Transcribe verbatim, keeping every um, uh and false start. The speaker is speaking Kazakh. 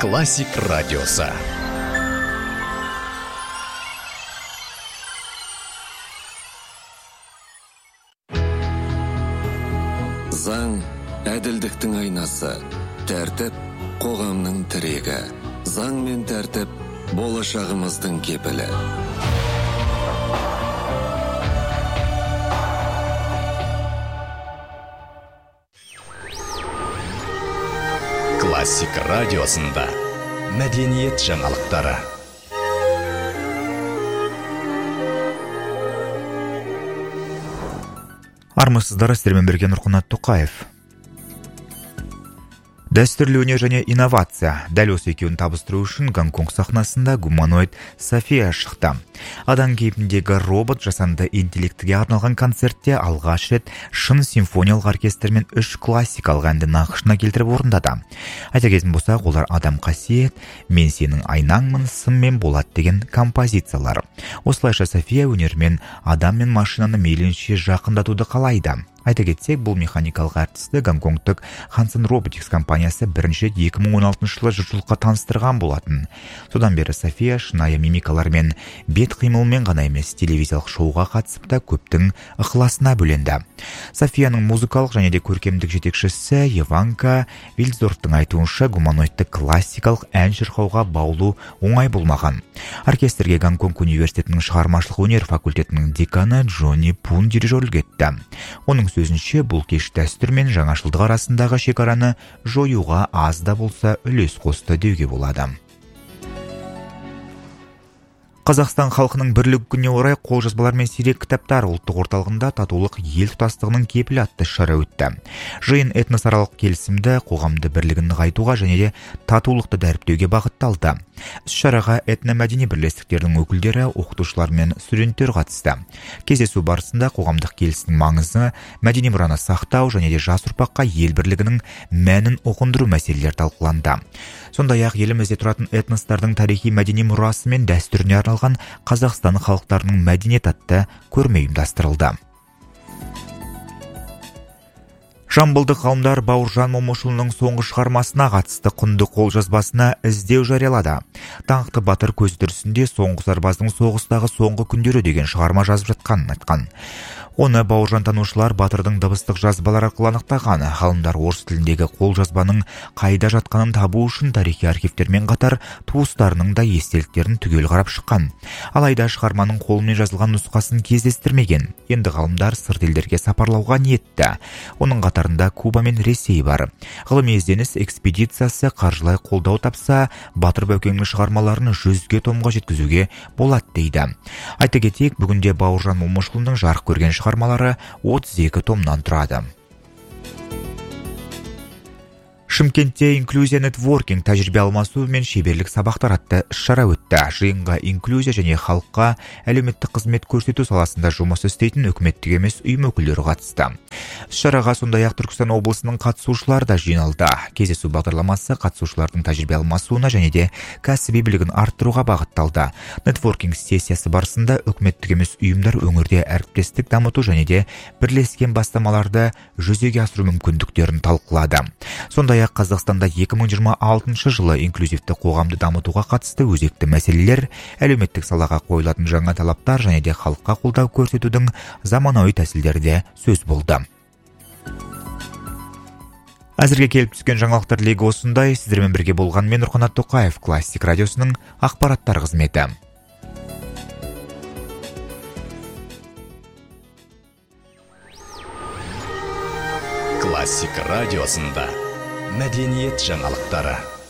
Классик радиосы. Заң әділдіктің айнасы, тәртіп қоғамның тірегі. Заң мен тәртіп болашағымыздың кепілі. Классик радиосында мәдениет жаңалықтары. Армысыздар, сіздермен бірге Нұрқанат Тоқаев. Дәстүрлі өнер және инновация. Дәл осы екеуін табыстыру үшін Гонконг сахнасында гуманоид София шықты. Адам кейпіндегі робот жасанды интеллектіге арналған концертте алғаш рет шын симфониялық оркестрмен үш классикалық әнді нақышына келтіріп орындады. Айта кететін болсақ, олар Адам қасиет, Мен сенің айнаңмын, Сыммен болады деген композициялар. Осылайша София өнермен адам мен машинаны мейлінше жақындатуды қалайды. Айта кетсек, бұл механикалық әртісті Гонконгтық Hanson Robotics компаниясы бірінші екі мың он алтыншы жылы жұртшылыққа таныстырған болатын. Содан бері София шынайы мимикалармен, бет қимылмен ғана емес, телевизиялық шоуға қатысып та көптің ықыласына бөленді. Софияның музыкалық және де көркемдік жетекшісі Иванка Вильдзорфтың айтуынша, гуманоидты классикалық ән шырқауға баулу оңай болмаған. Оркестрге Гонконг университетінің шығармашылық өнер факультетінің деканы Джонни Пун дирижерлік етті. Оның сөзінше, бұл кеш дәстүр мен жаңашылдық арасындағы шекараны жоюға аз да болса үлес қосты деуге болады. Қазақстан халқының бірлігі күніне орай қолжазбалар мен сирек кітаптар ұлттық орталығында татулық ел тұтастығының кепілі атты шара өтті. Жиын этносаралық келісімді, қоғамды бірлігін нығайтуға және де татулықты дәріптеуге бағытталды. Іс-шараға этномәдени бірлестіктердің өкілдері, оқытушылар мен студенттер қатысты. Кездесу барысында қоғамдық келістің маңызы, мәдени мұраны сақтау және де жас ұрпаққа ел бірлігінің мәнін ұғындыру мәселелері талқыланды. Сондай-ақ елімізде тұратын этностардың тарихи мәдени мұрасы мен дәстүріне арналған Қазақстан халықтарының мәдениет атты көрме ұйымдастырылды. Жамбылдық ғалымдар Бауыржан Момышұлының соңғы шығармасына қатысты құнды қолжазбасына іздеу жариялады. Даңқты батыр көзі тірісінде соңғы сарбаздың соғыстағы соңғы күндері деген шығарма жазып жатқанын айтқан. Оны Бауыржан танушылар батырдың дыбыстық жазбалар арқылы анықтаған. Ғалымдар орыс тіліндегі қолжазбаның қайда жатқанын табу үшін тарихи архивтермен қатар туыстарының да естеліктерін түгел қарап шыққан. Алайда шығарманың қолымен жазылған нұсқасын кездестірмеген. Енді ғалымдар сырт елдерге сапарлауға ниетті. Оның қатарында Куба мен Ресей бар. Ғылыми ізденіс экспедициясы қаржылай қолдау тапса, Батыр Баукеңнің шығармаларын жүзге томға жеткізуге болады дейді. Айта кетейік, бүгінде Бауыржан Момышұлының жарық көрген шығармалары отыз екі томнан тұрады. Шымкентте инклюзия нетворкинг тәжірибе алмасу мен шеберлік сабақтар атты іс-шара өтті. Жиынға инклюзия және халыққа әлеуметтік қызмет көрсету саласында жұмыс істейтін үкіметтік емес ұйым өкілдері қатысты. Іс-шараға сондай-ақ Түркістан облысының қатысушылары да жиналды. Кездесу бағдарламасы қатысушылардың тәжірибе алмасуына және де кәсіби білігін арттыруға бағытталды. Нетворкинг сессиясы барысында үкіметтік емес ұйымдар өңірде әріптестік дамыту және де бірлескен бастамаларды жүзеге асыру мүмкіндіктерін талқылады. Сондай Қазақстанда екі мың жиырма алтыншы жылы инклюзивті қоғамды дамытуға қатысты өзекті мәселелер, әлеуметтік салаға қойылатын жаңа талаптар және де халыққа қолдау көрсетудің заманауи тәсілдері де сөз болды. Әзірге келіп түскен жаңалықтар легі осындай. Сіздермен бірге болған мен Нұрқанат Тоқаев, Классик радиосының ақпараттар қызметі. Классик радиосында мәдениет жаңалықтары.